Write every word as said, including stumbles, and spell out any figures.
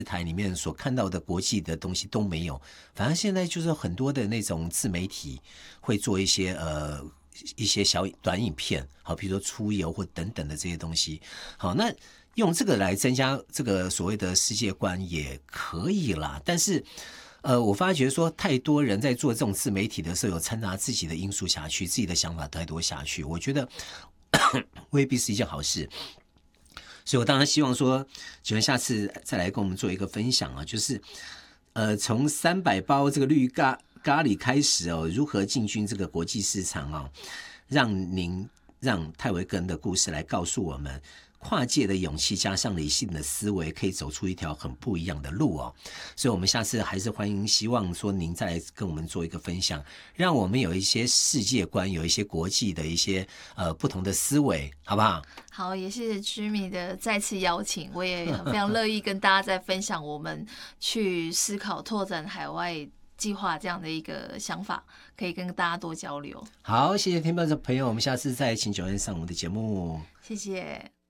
台里面所看到的国际的东西都没有，反正现在就是很多的那种自媒体会做一些呃一些小短影片，好，比如说出游或等等的这些东西，好，那用这个来增加这个所谓的世界观也可以啦，但是。呃，我发觉说太多人在做这种自媒体的时候，有掺杂自己的因素下去，自己的想法太多下去，我觉得未必是一件好事。所以我当然希望说，请问下次再来跟我们做一个分享啊，就是呃，从三百包这个绿咖咖喱开始哦，如何进军这个国际市场啊、哦，让您让泰维根的故事来告诉我们。跨界的勇气加上理性的思维，可以走出一条很不一样的路哦。所以我们下次还是欢迎，希望说您再来跟我们做一个分享，让我们有一些世界观，有一些国际的一些呃不同的思维，好不好？ 好，也谢谢 Jimmy 的再次邀请，我也非常乐意跟大家再分享我们去思考拓展海外计划这样的一个想法，可以跟大家多交流。 好，谢谢听众朋友，我们下次再请九恩上我们的节目， 谢谢。